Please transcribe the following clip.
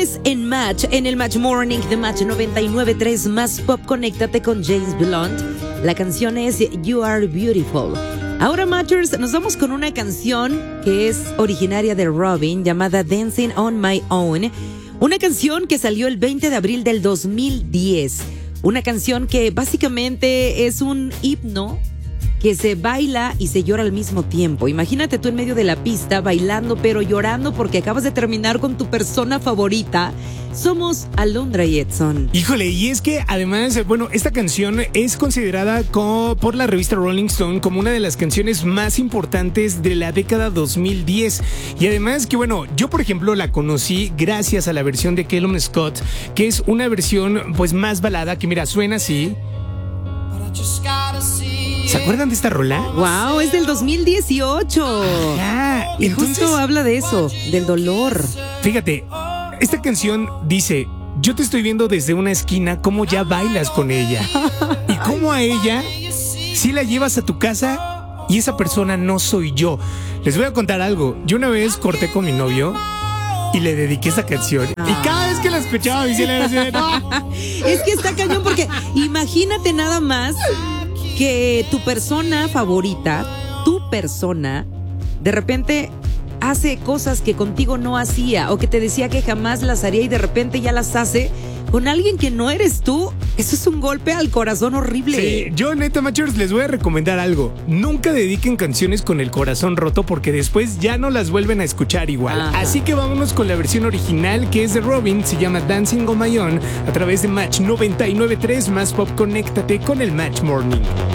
Canciones en Match, en el Match Morning de Match 99.3 más pop. Conéctate con James Blunt. La canción es You Are Beautiful. Ahora, Matchers, nos vamos con una canción que es originaria de Robyn, llamada Dancing on My Own. Una canción que salió el 20 de abril del 2010. Una canción que básicamente es un himno que se baila y se llora al mismo tiempo. Imagínate tú en medio de la pista bailando pero llorando porque acabas de terminar con tu persona favorita. Somos Alondra y Edson. Híjole, y es que además, bueno, esta canción es considerada por la revista Rolling Stone como una de las canciones más importantes de la década 2010. Y además que, bueno, yo por ejemplo la conocí gracias a la versión de Callum Scott, que es una versión pues más balada que mira, suena así. ¿Se acuerdan de esta rola? Wow, es del 2018. Y entonces, justo habla de eso, del dolor. Fíjate, esta canción dice: yo te estoy viendo desde una esquina cómo ya bailas con ella. Y cómo a ella sí la llevas a tu casa y esa persona no soy yo. Les voy a contar algo. Yo una vez corté con mi novio y le dediqué esta canción. Y cada vez que la escuchaba, mi cielo era así de, ¡no! Es que está cañón porque imagínate nada más que tu persona favorita, de repente hace cosas que contigo no hacía o que te decía que jamás las haría y de repente ya las hace con alguien que no eres tú. Eso es un golpe al corazón horrible. Sí, yo neta, Machers, les voy a recomendar algo. Nunca dediquen canciones con el corazón roto porque después ya no las vuelven a escuchar igual. Ajá. Así que vámonos con la versión original que es de Robyn, se llama Dancing on My Own, a través de Match 99.3 más pop. Conéctate con el Match Morning.